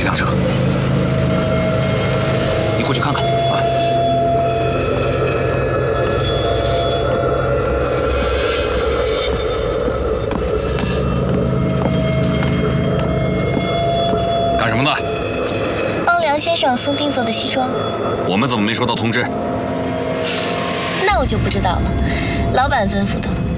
辆车，你过去看看啊。干什么呢？ 帮梁先生送定做的西装。 我们怎么没收到通知？ 那我就不知道了，老板吩咐的。